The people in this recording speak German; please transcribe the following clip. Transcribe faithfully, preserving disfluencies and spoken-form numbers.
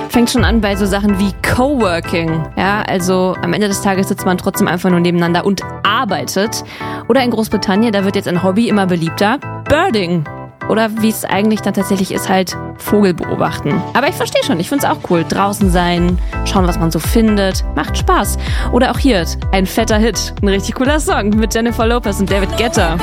Fängt schon an bei so Sachen wie Coworking. Ja, also am Ende des Tages sitzt man trotzdem einfach nur nebeneinander und arbeitet. Oder in Großbritannien, da wird jetzt ein Hobby immer beliebter. Birding. Oder wie es eigentlich dann tatsächlich ist, halt Vogel beobachten. Aber ich verstehe schon, ich finde es auch cool. Draußen sein, schauen, was man so findet. Macht Spaß. Oder auch hier, ein fetter Hit. Ein richtig cooler Song mit Jennifer Lopez und David Guetta.